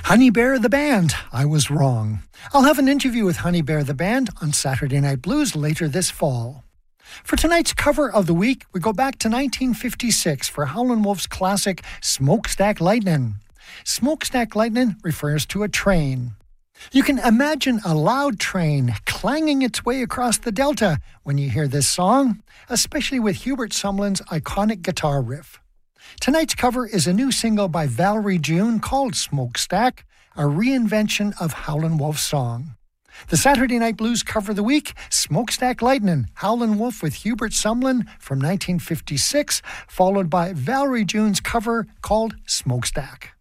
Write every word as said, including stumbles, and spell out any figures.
Honey Bear the Band, I Was Wrong. I'll have an interview with Honey Bear the Band on Saturday Night Blues later this fall. For tonight's cover of the week, we go back to nineteen fifty-six for Howlin' Wolf's classic Smokestack Lightnin'. Smokestack Lightnin' refers to a train. You can imagine a loud train clanging its way across the Delta when you hear this song, especially with Hubert Sumlin's iconic guitar riff. Tonight's cover is a new single by Valerie June called Smokestack, a reinvention of Howlin' Wolf's song. The Saturday Night Blues cover of the week, Smokestack Lightnin', Howlin' Wolf with Hubert Sumlin from nineteen fifty-six, followed by Valerie June's cover called Smokestack.